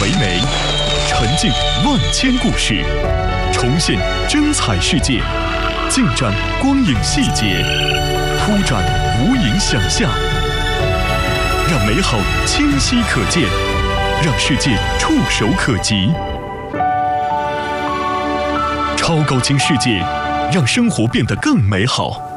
唯美，沉浸万千故事，重现真彩世界，尽展光影细节，铺展无垠想象，让美好清晰可见，让世界触手可及。超高清世界，让生活变得更美好。